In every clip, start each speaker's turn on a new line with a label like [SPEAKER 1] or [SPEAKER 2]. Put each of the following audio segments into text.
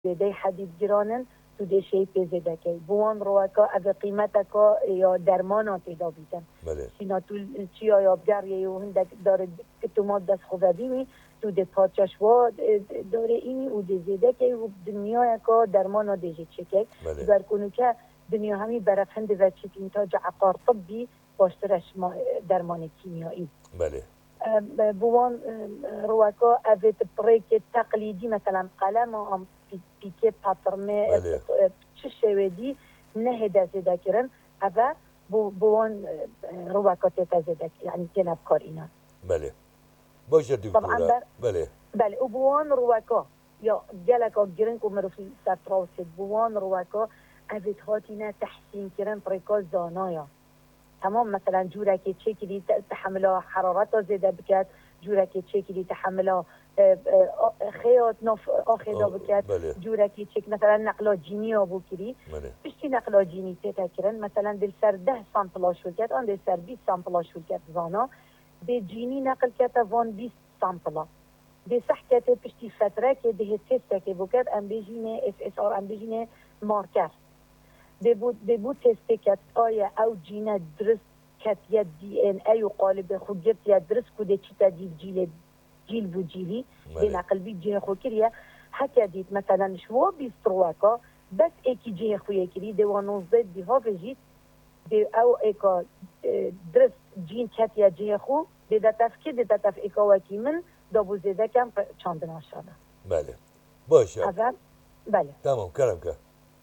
[SPEAKER 1] دی حدید گرانن تو دی شیپ زده که بوان رواکا او قیمتکا یا درمانات دا بیتن
[SPEAKER 2] بله
[SPEAKER 1] سینا تو چی آیابگر یا هندک داره اتومات دست خوبه بیمی تو دی پاچشوا داره اینی او دی زده که دنیا که درمانا دیجی چکه
[SPEAKER 2] بله
[SPEAKER 1] برکنو که دنیا همی برفند و چکین تا عقار طبی باشترش درمان کیمیایی
[SPEAKER 2] بله
[SPEAKER 1] بوان رواکا اوید بریک تقلیدی مثلا قلم و پیکه پاترمه
[SPEAKER 2] بله
[SPEAKER 1] چه شویدی نه دزده کرن اوه بوان رواکا تزده یعنی تنب کار اینا
[SPEAKER 2] بله باشه
[SPEAKER 1] طبعا
[SPEAKER 2] دکتوره بله
[SPEAKER 1] بله و بوان رواکا یا جلکا گرنگ و مروفی سرطراوست بوان رواکا اوید هاتینا تحسین کرن پریکا زانایا تمام مثلا جورا که چکلی تحمل حرارت زیاده بکد جورا که چکلی تحمل خیاط نف آخدا بکد
[SPEAKER 2] بله
[SPEAKER 1] جورا که چک مثلا نقلا جینی آبو کری
[SPEAKER 2] بله
[SPEAKER 1] بشتی نقلا جینی تذکرن مثلا دل سر 10 سامپل شول کرد آن دل سر 20 سامپل شول کرد زانا به جینی نقل کرد وان 20 سامپل به صح کرد بشتی فتره که ده تست که بکد ام بجینه اف اس آر ام بجینه مارکر دبود تست کت آیا او جینا درست کت یا دی ان ای و قالب خود جبت یا درست کده چی تدید جیل بو جیلی
[SPEAKER 2] بله.
[SPEAKER 1] بین قلبی جه خو کریه حتی دید مثلا شوا بیسترواکا بس ایکی جه خویه کری دوانوزده دی ها بجید دی او ایکا درست جین کت یا جه خو دیده تفکر دیده تف ایکا وکی من دابو زیده کم چاندنا شده
[SPEAKER 2] بله باشه
[SPEAKER 1] اول بله
[SPEAKER 2] تمام کلام که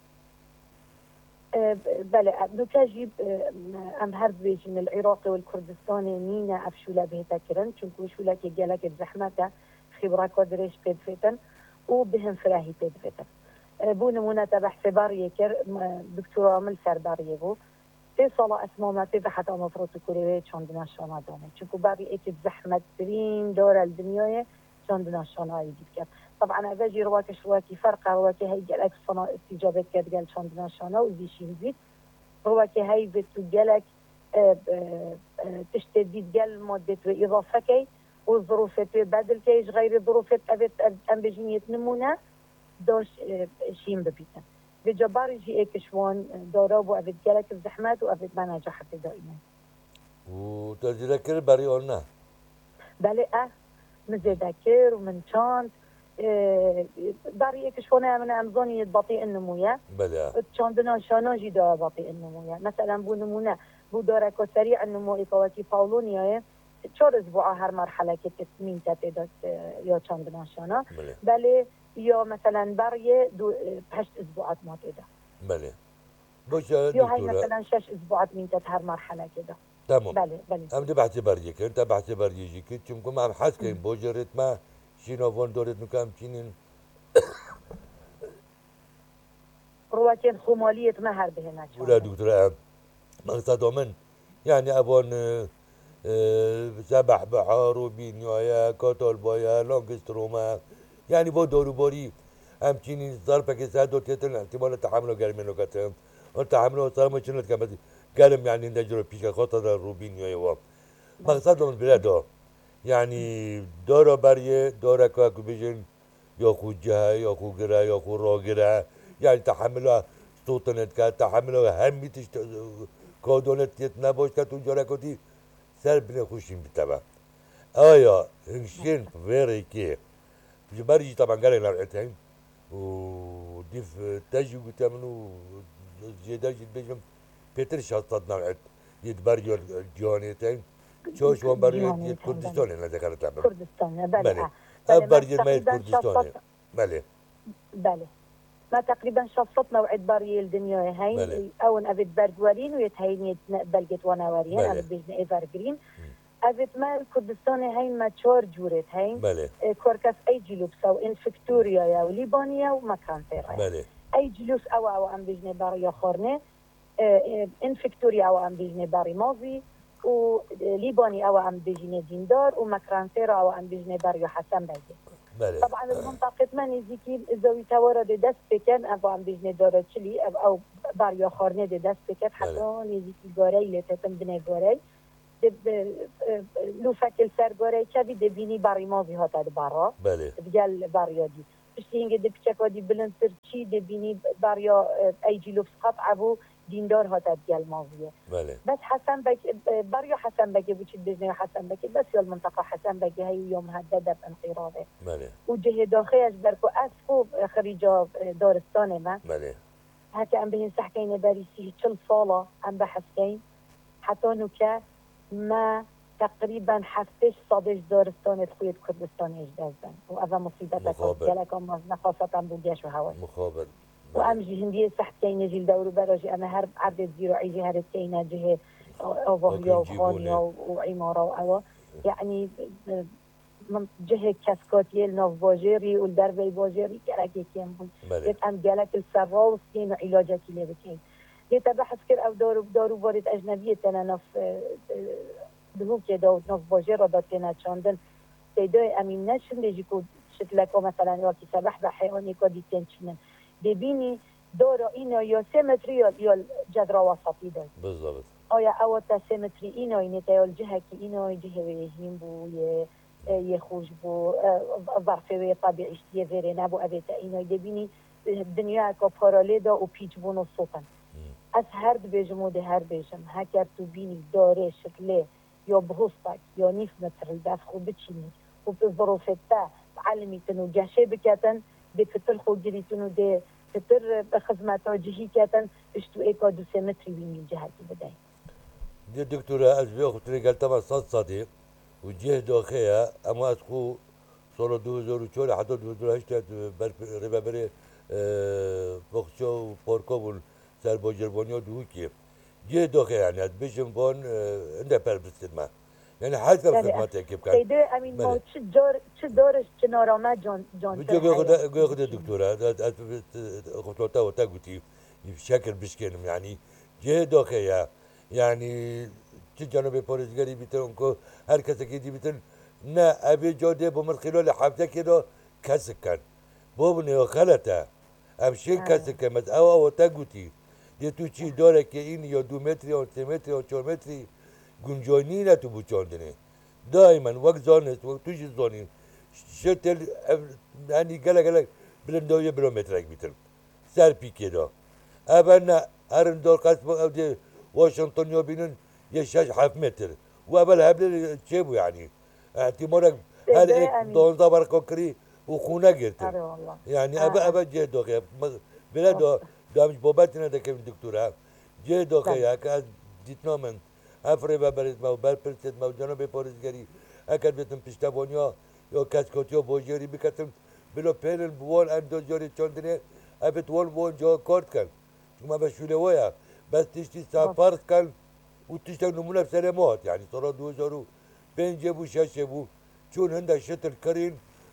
[SPEAKER 1] بله نتاجب ام هرد بيجن العراق والكردستاني نينا افشولا بهتا كرن چونكو شولا كي جالك الزحمة خبرة قدرش بيد فتن وبهم فراهي بيد فتن بو نمونة تبع سبارية كر دكتورة عمل سربارية بو في صلاة اسمه ما في بحث مفروض كوريوية چاندنا شانا دانه چونكو باري ايك الزحمة ترين دور الدنيا چاندنا شانا يديد كر طبعا اجي رواكي فرقه رواكي هي جالك صنا استجابه كد قال شاندنا شانا وزيشين زيد رواكي هي بتو جالك تشتديد قال ماده اضافه كي والظروف بدل كيش غير ظروف ابت ام بجنيه نمونه دوش شين ببيتا بجبار يجي اكشوان داراب وابد جالك الزحمات وابد ما نجحت دائما
[SPEAKER 2] وتذكر بري قلنا
[SPEAKER 1] بله مزيدكر ومن شانت برای کشونه من امزانی بطیء النمویه
[SPEAKER 2] بله
[SPEAKER 1] چاندنا شاناجی دا بطیء النمویه مثلا بو نمونه بو که سریع النمو اکواتی پاولونیه 4 اسبوع هر مرحله که تسمین تداد یا چاندنا شانا بله یا مثلا برای 8 اسبوعات ما تدا
[SPEAKER 2] بله باشه
[SPEAKER 1] یا هی مثلا 6 اسبوعات من تد هر مرحله كده
[SPEAKER 2] تمام
[SPEAKER 1] بله
[SPEAKER 2] ام دي بحث بريك انت بحث بريجي كنت چونكو ما حس كاين بوجرت ما شينو فون دورت نكام چينين
[SPEAKER 1] رواتين خمالية مهر بهنا
[SPEAKER 2] ولا دكتورة مقصد من يعني ابون سبح بحار وبينيويا كاتل بايا لانجستروما يعني بو دورو بوري هم چينين ظرفه که ساعت دو تيتن احتمال تحمل گرمينو كتم والتحمل صار چنت كم گرم يعني نجرو بيشا خاطر روبينيويا و مقصد من بلاده يعني دارا بريه دارا كاكو بيجن يا خو جهه يا خو گره يا خو راگره يعني تحملها سلطنت که تحملها همی تشت کادونت یت نباش که تو جاره کدی سر بینه خوشیم بتبع آیا هنشين فيري كي بريجي طبعا قال لنا رعتين وديف تاجي قلت منو زيادة جد بيجم بيتر شاطتنا رعت يتبرجوا الجوانيتين شوش وان برجوا كردستان انا ذكرت
[SPEAKER 1] كردستان بله
[SPEAKER 2] برجوا ما كردستان بله
[SPEAKER 1] بله ما تقريبا شفطنا وعد باري الدنيا هين او ابد برجوالين ويتهين بلقت وناورين ابد بيجنا ايفر جرين ابد ما كردستان هين ما تشور جورت هين كوركاس اي جلوبس او انفكتوريا يا وليبانيا ومكان
[SPEAKER 2] بله
[SPEAKER 1] اي جلوس او ام بيجنا باري خورنه انفكتوريا او ام بيجنا باري ماضي وليباني او ام بيجنا ديندار ومكرانتيرا او ام بيجنا باري حسن بيجي
[SPEAKER 2] بله.
[SPEAKER 1] طبعا المنطقة ما نزيكي زوي تورا دي دست بكن أبو عم بيجني دارا تشلي أو باريا خارنة دي دست بكن حتى نزيكي غاري اللي تتم بني غاري لو فكل سر غاري كبي دي بيني باري ماضي هاتا دي بارا
[SPEAKER 2] بله
[SPEAKER 1] بجال باريا دي پشتینگه دی پیچکادی بلندتر چی دی بینی بریا ایجی لفظ قطع بو دیندار هاتد گل ماویه
[SPEAKER 2] بله
[SPEAKER 1] بس حسن بك بريو حسن بك بوشي بزني حسن بك بس يا المنطقة حسن بك هي يوم مهددة بانقراضه
[SPEAKER 2] بله
[SPEAKER 1] وجهه داخلش بركو أسفو خريجة دارستان ما
[SPEAKER 2] بله
[SPEAKER 1] هكا أم بهن سحكين باريسي كل صالة أم بحسكين حتى نكا ما تقريبا حفتش صادش دارستان تخويت كردستان إجدازن وأذا مصيبتك
[SPEAKER 2] مخابر
[SPEAKER 1] جالك أم نخاصة بوجيش وهواي
[SPEAKER 2] مخابر
[SPEAKER 1] وأم جي هندية سحت كينة جيل دورو براجي أنا هرب عدد زيرو عيجي هرب كينة جهة أوفهيا وغانيا وعمارة وأوا يعني من جهة كاسكوتية النوف باجيري والدربي باجيري كراكي كيم بون يت أم جالك السراوس كين وعلاجك اللي بكين يتبحث كر أو دارو بارد أجنبية تنا نف دهو كده نوف باجيرة داتنا شاندن تيدوي أمين نشن ليجيكو شكلكو مثلا واكي سبح بحيواني كودي تنشنن ببینی دارا اینا یا 3 متری یا جدرا وسطی داره
[SPEAKER 2] بالضبط
[SPEAKER 1] آیا اول تا 3 متری اینا اینه تا الجهه که اینا جهه ویهیم بو یه خوش بو ظرفه طبیعیش یه وره نبو اویتا اینا ببینی دنیا که پاراله دا و پیچ بون و صوتن از هر بیجم و ده هر بیجم هکر تو بینی داره شکله یا بغستک یا 9 متر دست خوب بچینی و به ظروفتا علمی تنو جهشه بکتن ده فتر خود جريتونو ده فتر بخدمات جهي كاتن اشتو ايكا 2 متر بيني جهتي بداي
[SPEAKER 2] دي دكتورة أزبي أختي قال طبعا صديق وجه دوخيا أما أسكو صورة 2004 حتى 2008 ربا بري بخشو بوركوبول سر بوجربونيو دوكي جه دوخيا يعني أتبشم بون عنده بربستد ما يعني حتى خدماتك كيف كان
[SPEAKER 1] سيدي امين ما چه دارش کنارامه جان
[SPEAKER 2] قاعد دكتورة خطوطة وتاقوتي بشكل بشكلم يعني جه دوخيا يعني چه جانب پارزگری بیتن که هر کسی که دی بیتن نه ابی جاده با من خلال هفته که دا کسی کن بابنه خلطه همشین کسی کن مز او تاقوتي دی تو چی داره که این یا 2 متری یا 3 متری یا 4 متری گنجانی نه تو بچاندنه دائما وقت زانست وقت توش زانین شتل يعني قال بلندوية بلومترك بيتر سر بيكي دا أبنا هرن دور قسم أو دي واشنطن يوبينن يشاش 5 متر وقبل هبل تشيبو يعني احتمالك هل ايك دونزا بركوكري وخونا قرتن يعني أبا جي دوخي بلا دامش باباتنا دا كم دكتورة جي دوخي هكا ديتنا من افري بابرز ما وبرپرسد ما وجنوب پارزگری اكد بيتم پشتوانيا یا کسکاتیا باجری بکتم بلا پیرن بوال اندازیاری چاندنه ابت وال جا کارت کن چون ما به شوله وایا بس تشتی سفارس کن و تشتی نمونه بسلامات يعني صار 2005 بو 6 بو چون هنده شتل کرین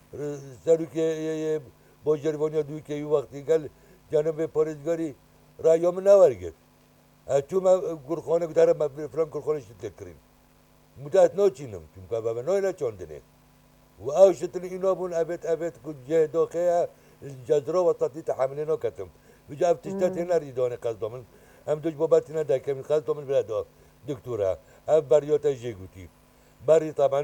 [SPEAKER 2] سرو که باجروانیا دوی که یه وقتی گل جناب پارزگاری رایام نورگد چون من گرخانه دارم فلان گرخانه شتل کرین مدت ناچینم چون که بابا نه چاندنه و اوشت اینا بون ابد کد جه داخله الجزرة وسطي تحملنا كتم وجا بتشتت هنا ريداني قصدهم هم دوج باباتنا دا كم قصدهم بلاد دكتورة هم بريوتا جيجوتي بري طبعا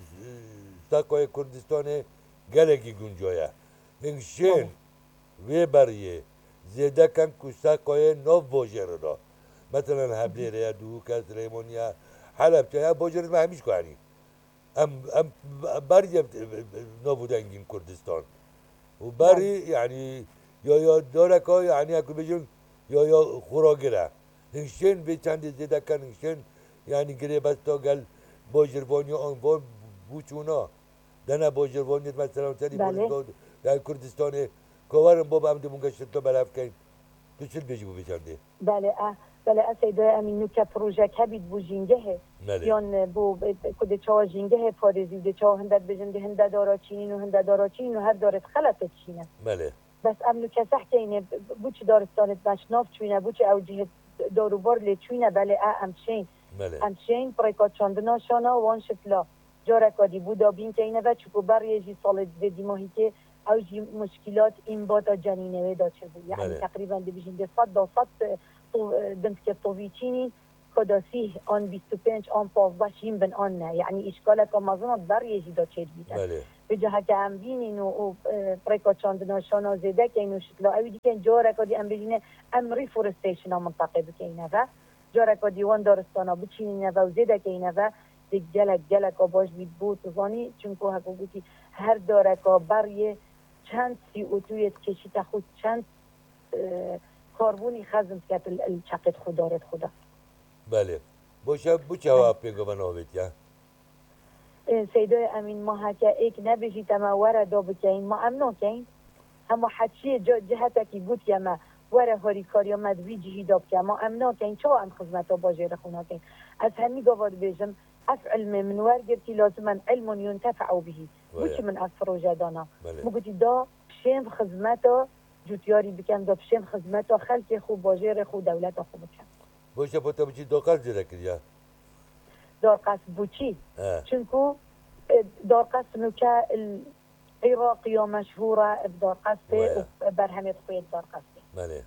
[SPEAKER 2] ساقوي كردستان جلقي جنجويا إنشين وي بريه زيدا كان كساقوي نوف بوجر دا مثلا هبلي ريا دوكا سليمونيا حلب يا بوجر ما هميش كواني ام بري نابودنگين كردستان وبري يعني يا داركا يعني اكو بيجون يا خوراگره هنشين بيچند زيدا كان هنشين يعني گريبستا قال باجروانيا آن بوچونا دنا باجروانيا مثلا تاني بولد در كردستان كوارن بابا هم دمونگا شتلا بلف كين تو چل بيجيبو بيچنده
[SPEAKER 1] بله سیده امینو که پروژه کبید بو جینگه یان بو کده چا جینگه پارزی ده چا هندد بجنده هنده دارا چینین و هنده دارا چینین و هر دارت خلطت چینه
[SPEAKER 2] بله
[SPEAKER 1] بس امنو که سحت اینه بو چه دارستانت بشناف چوینه بو چه اوجه داروبار لی چوینه بله امشین پریکات چاندنا شانا وان شکلا جارکا دی بو دابین که اینه و چکو بریجی سال دی ماهی که اوجی مشکلات این باتا جنینه دا چه بود یعنی تقریبا دی بجنده 100 دمت که طویچینی کداسی آن 25 آن 15 بن آن نه یعنی اشکالات و مزونات بر یه جدا چید بیتن به جهت که ام بینین و پریکا چاندنا شانا زیده که اینو شکلا اوی دیگه جاره که دی ام بینه ام ریفورستیشن ها منطقه بکنه و جاره که دیوان دارستانا بچینه و زیده که اینه و دی گلک باش بید بود وانی چونکو هکو گوتی هر داره که بریه چند CO2 کشیت خود چند کاربونی خزم که الچقت خودارت خدا.
[SPEAKER 2] بله. باشه جواب بگو من آویدیا.
[SPEAKER 1] سیدای امین ما هکا ایک نبیشی تما ورا دو بکین ما امنو کین همه حچی جهتا کی گوت یا ما ورا هاری کاری آمد وی جهی داب که ما امنو کین چو ام خدمتا باجر خونا کین از همی گواد بیشم اف علم من ورگرتی لازما علم ينتفع به گوچی من از پروژه دانا مگوتی دا بشیم خدمتا جوتیاری بکن دا بشیم خدمتا خلق خوب باجر خوب دولت خوب بکن
[SPEAKER 2] باشه پتا بچی دو قصد جره کریا
[SPEAKER 1] دارقص بوچی چونکو دارقص نوكا العراقية مشهورة بدارقص برهمت خوية دارقص
[SPEAKER 2] بله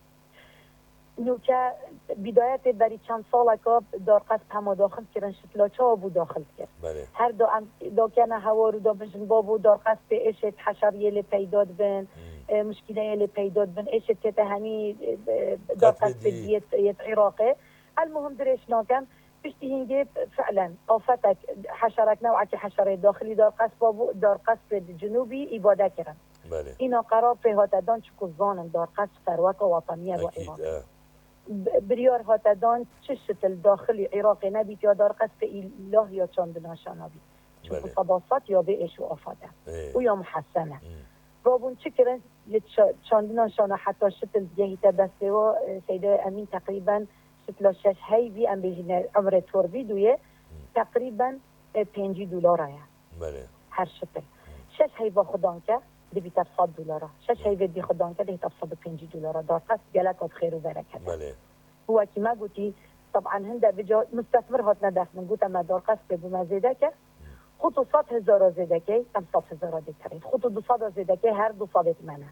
[SPEAKER 1] نوكا بداية بري چند سالة كاب دارقص هما داخل كرن شتلا چابو داخل كر
[SPEAKER 2] بله
[SPEAKER 1] هر دا كان هوارو دا بجن بابو دارقص به اشت حشرية اللي پیداد بن مشكلة اللي پیداد بن اشت تتهني دارقص بديت عراقي المهم دريش ناكم بشتي هنجيب فعلا آفتك حشرك نوعك حشرة داخلي دار قصب الجنوبي إبادة كرن
[SPEAKER 2] بله
[SPEAKER 1] إنا قرار في هاتدان شكو زانن دار قصب ثروة وطنية وإيران بريار هاتدان تشت الداخلي عراقي نبيت يا دار قصب إله يا چاندنا شانابي شكو صداصات يا بيش وآفاده ويا محسنة رابون چكرن چاندنا شانا حتى شتل جهيتا بسوا سيدة أمين تقريبا شتلا شش هی ام بجنه عمر توربی دویه تقریبا $5
[SPEAKER 2] بله
[SPEAKER 1] هر شتل شش هی با خدان که دیت $100 شش هی دی خدان که دیت $105 دارقص جلکات خیر و برکت
[SPEAKER 2] بله
[SPEAKER 1] هو کی ما گویی طبعا هنده بجا مستثمر هات ندخل من گوتم دارقص به مزیده که خود 100,000 زیده که 100,000 دیگه خود 200 زیده که هر 200 منه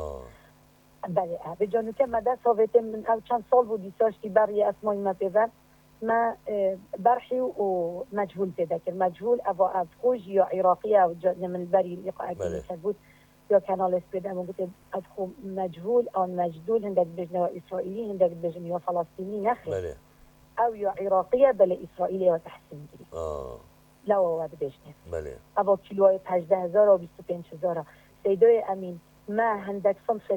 [SPEAKER 1] بله به جانو که مدرس هاویت من او چند سال بودی ساشتی برای اسمای ما پیدا ما برحی و مجهول پیدا کرد مجهول او افخوش یا عراقی او من بری لقاء که بود یا کانال اس پیدا من گفت افخو مجهول آن مجدول هندک بجنه اسرائیلی هندک بجنه یا فلسطینی نخیر او یا عراقیه بله اسرائیلی و تحسین گیری لا واد بجنه
[SPEAKER 2] بله
[SPEAKER 1] او کیلوهای 18,000 و 25,000 سیدای امین ما هندك صنف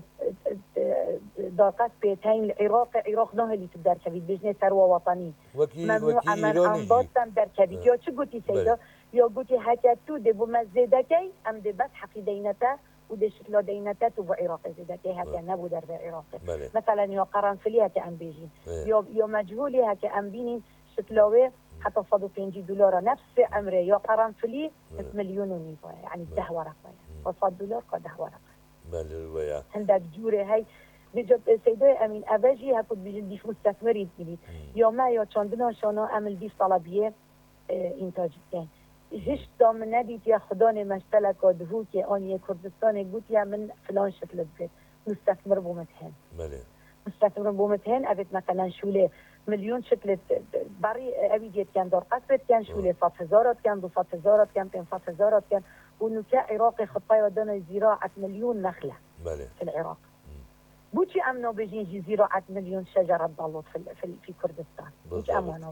[SPEAKER 1] دارقص بيتين عراق نه اللي تقدر كبيد بجنة ثروة وطني ممنوع من أنباطم در كبيد يا شو قلتي سيدة يا قلتي هكاتو دبو مزيدكي أم دي بس حقي دينتا ودي شكلا دينتا تبو عراق زيدكي هكا نبو در عراق مثلا يا قرنفلي هكا أم بيجين يا مجهولي هكا أم بينين شكلاوي حتى $105 نفس عمره يا قرنفلي 1,000,000 يعني 10 ورقة $100 قد 10 ورقة
[SPEAKER 2] بله
[SPEAKER 1] عندك جوره هاي بجد سيدي امين اباجي هاكد بجد ديف مستثمري تبيت يوم ما يا چاندنا شانا عمل ديف طلبيه انتاج كان هیچ دام ندید یا خدا نمشتلک دهو که آنی کردستان گوت یا من فلان شکل بید مستثمر بومتهن
[SPEAKER 2] بله
[SPEAKER 1] مستثمر بومتهن ابد مثلا شوله مليون شكل بري أبيديت كان دار قصبت كان شولي 100,000 كان 200,000 كان 500,000 كان ونكاء عراقي خطاي ودنا زراعة 1,000,000 نخلة
[SPEAKER 2] بله.
[SPEAKER 1] في العراق بوشي أمنوا بيجي زراعة 1,000,000 شجرة ضلوط في كردستان بوشي أمنوا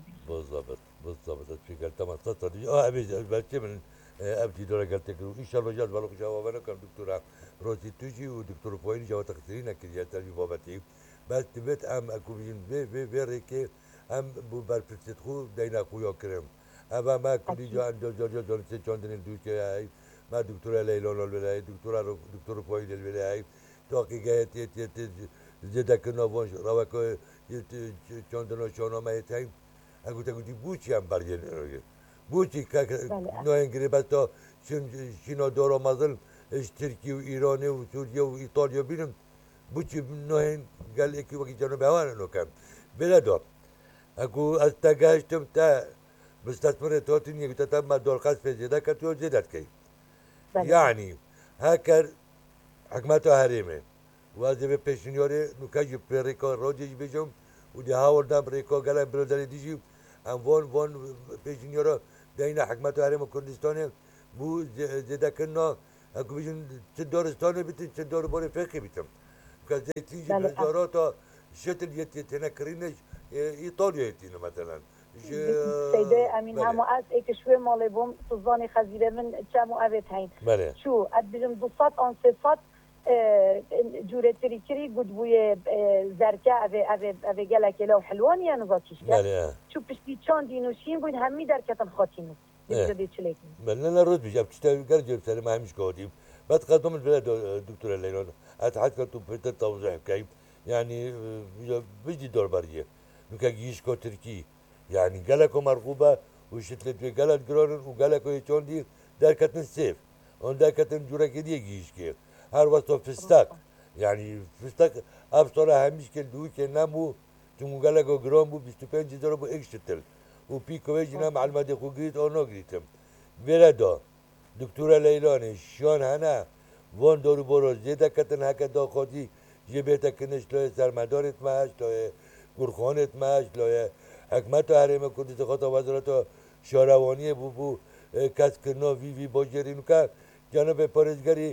[SPEAKER 2] بالضبط في قلت ما تصدق أبي بلكي من أبدي دورة قلت لك إن شاء الله جاد بالك جوابنا كان دكتورة روزي توجي ودكتور بوين جوا تقصيرين كذي تربي بابتي بس تبت أم أكو بين بيريكي أم بالبرتشت خو دينا خويا كريم أما ما كل جو عند جو سيجوندين الدوشة هاي ما دكتورة ليلون الولاي دكتور بوين الولاي توقي جاي زيدا كنا بونش رواكو چندنا شونا ما يتاين أقول تقولي بوشي أم برجين بوشي كا نوعين قريبات شنو دورو مازل تركيا وإيران وسوريا وإيطاليا بينهم بوشي نوعين قال إكي وكي جانو بهوانا نو كان بلا دور أقول أستقاشتم تا مستثمر توتين يقول تتم دور خاص في زيادة كتو زيادات كي يعني هاكر حكمته هريمه واجب پیشنیاری نکاجی پریکا روزی بیچم و دی هاور دام پریکا گلم برادری دیجی ام وان پیشنیارا دین حکمت هرم کردستان بو زده کنا اگه بیشن چه دارستانه بیتن چه دارباره فقه بیتم که زیتین جی
[SPEAKER 1] بله
[SPEAKER 2] هزاراتا شتل یتینا کرینش ایطالیا یتینه مثلا
[SPEAKER 1] سيدة أمين
[SPEAKER 2] بله
[SPEAKER 1] همو أس إيك شوي مالي بوم تظاني خزيرة من كامو أبيت هين
[SPEAKER 2] بله
[SPEAKER 1] شو أدبجم دوصات أن صفات جورة تريكري قد بوي زركا أبي جالك لو حلوان يا نزاتيشكا
[SPEAKER 2] بله
[SPEAKER 1] شو بشتي تشان دينوشين بوين همي دركة خاتينو
[SPEAKER 2] اه
[SPEAKER 1] دي تشليك
[SPEAKER 2] بله لا رد بيجاب تشتغل قال جيب سلام ما همش قاديم بعد قدم البلاد دكتور ليلون أتحكى تو بيت توضيح كيف يعني بيجي دور بريه نكا جيش كو تركي يعني قالكو مرغوبة وشتلت في قالت قرارن وقالكو يشون دي دركتن سيف on دركتن جورا كديه جيش كيف هر وقت فستق يعني فستق أبصرها همش كل دوي كنامو چون قالكو جرام بو 25 دلار بو اكشتل و پیکویج اینا معلومات خوگیت آنها گریتم بردا دکتور لیلانی شان هنه وان دارو برو زیده کتن هکه دا خودی جبهت کنش لای سرمدارت ماش لای گرخانت ماش لای حکمت و حریم کردیت خاطر وزارت شاروانی بو کس کرنا وی باجرین که جناب پارزگری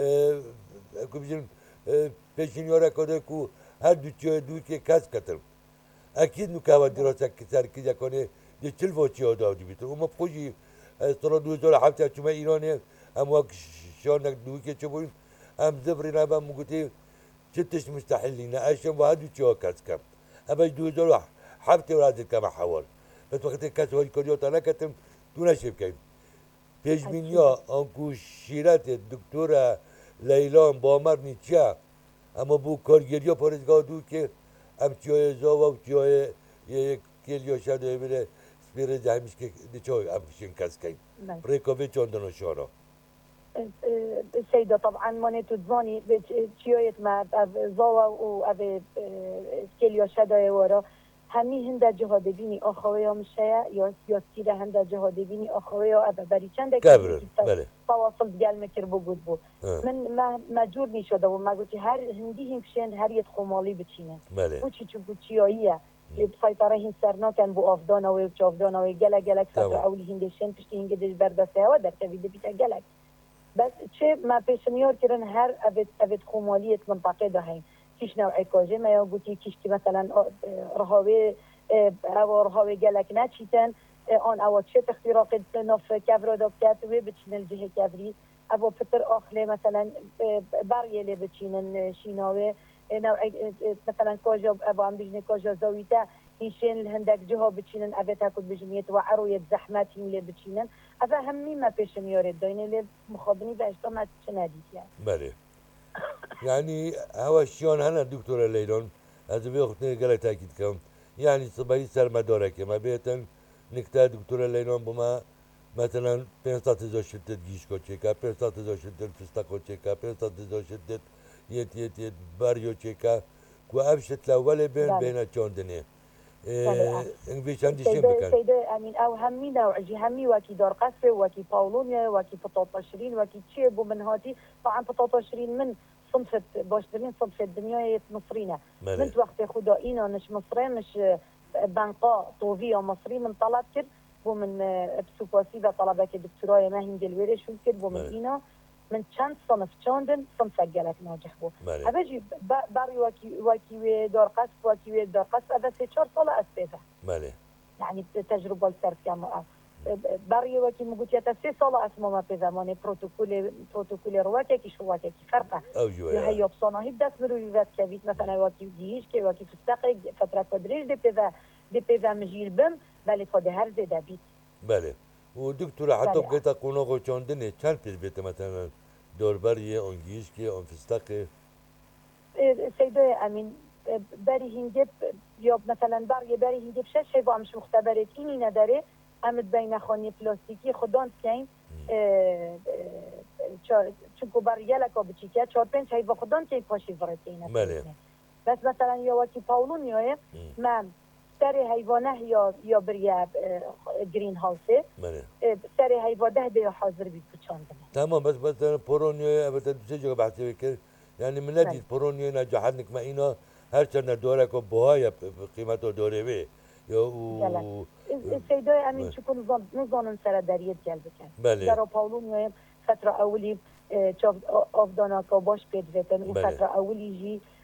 [SPEAKER 2] که بیشن پیشنیاره کده که هر دو که کس کتن اكيد نكاوى دراسه كثير كذا كونه دي تلفوتي او دي بيتر وما بخوجي استرا دوزول حتى تشما ايراني ام وك شلونك دوكي تشوفون ام زبرنا بام مقتي ستش مستحيلين اشم وهادو تشو كاسكم ابا دوزول حبتي ولاد كما حول بس وقت كاس هو الكوديوت انا كتم دون شيء كاين بيج مينيا انكو شيرات الدكتوره ليلان بامر نيتشا اما بو کارگیریا پارزگاه دو که ام چیای زاوا و چیای یک کلیو شده بره سپیر جهمیش که دیچای ام کشین کس کن ریکاوی چاندن شارا
[SPEAKER 1] سيدة طبعا مانيتو تزاني تشيويت ما زاوا و أبي كليو شداي ورا همي هندا جهاد بيني أخويا مشايا يا سيرة هندا جهاد بيني أخويا أبا بري چندك
[SPEAKER 2] كبر بله
[SPEAKER 1] تواصل بقال مكر بوجود بو من ما جورني شده وما قلت هر هندي هم كشين هر يدخو مالي بتشينه
[SPEAKER 2] بله
[SPEAKER 1] وشي تشوفو تشيوية بسيطرة هين سرنا كان بو أفضانا ويبشافضانا ويجلا جلك فترة أولي هندشين تشتي هنجدش بردسها ودر تبي بيتا جلك بس چه ما پیشنهاد کردن هر ابد خمالیت منطقه دهیم کیش نوع کاجه ما یا گویی کیش که مثلا رهاوی گلک نچیتن آن اوت چه اختراق نف کبر دکتر و بچین الجه کبری ابو پتر آخله مثلا باریله بچینن شیناوه نوع مثلا کاجه ابو هم بجنه کاجه زاویته هیشین هندک جها بچینن ابد هکود بجنیت و عرویت زحمت هم بچینن افا همي ما پیش میارد داینه لی مخابنی و اشتا ما چه ندید يعني
[SPEAKER 2] بله يعني هوا شيون هنا دكتورة ليلون هذا بياخذني قال تأكيد كم يعني صباحي سر مدارك ما بيتن نكتا دكتورة ليلون بما مثلا 500,000 شدت گیش کو چیکا 500,000 شدت فستق چیکا 500,000 شدت یت باریو چیکا کو ابشت الاول بين چاندنه ان بيشان ديشين بكن
[SPEAKER 1] سيدة أمين أو همي نوعي همي وكي دار قصر وكي باولونيا وكي بطاطا شيرين وكي تشيبو من هاتي طبعا بطاطا شيرين من صنفة باشترين صنفة الدنيا مصرينا من وقت خدائينا مش مصري مش بنقاء طوفية مصري من طلب كر ومن بسوباسيبا طلبك الدكتوراه ما هنجل ورش وكر ومن إينا من چند صنف چاندن صنف جلك ناجح بو هبجي باري وكي دار قصف وكي دار قصف هذا 4 سال اسبابه
[SPEAKER 2] ماله
[SPEAKER 1] يعني تجربه السرف كما باري وكي مقولت 3 سال اسمه ما في زمان بروتوكول رواكي كي شواكي فرقه هي بصنا هي داس مرويات كبيت مثلا وكي جيش كي وكي فستقي فتره قدريش دي بيفا مجيل بم بالي خد هر زيد بيت
[SPEAKER 2] بله ودكتوره حتى بقيت قوناغو چاندنه چند پیش بیت مثلا دوربریه اون گیش که اون فستقه
[SPEAKER 1] سيدة أمين باري هنجب يوب مثلا باري هنجب شش هيبو مش مختبرت إني نداري أمد بين خوني بلاستيكي خدان كين چونكو باري يلكو بچيكا 4-5 هيبو خدان كين پاشي فرتينا بس مثلا يو وكي باولون يوه ما سری حیوانه یا بریا گرین هاوسه سری حیوانه ده حاضر بید بچاندنه
[SPEAKER 2] تمام بس پرونیوی البته دوسته جا بحثی بکر یعنی من ندید پرونیوی نجاحت نکمه اینا هرچند دوره که بهای قیمت و دوره بی یا او
[SPEAKER 1] سیدای امین چکو نزانن سر دریت گل بکن
[SPEAKER 2] بله.
[SPEAKER 1] در پاولو میایم فتره اولی چاف آفدانا که باش پید ویتن و فتره اولی جی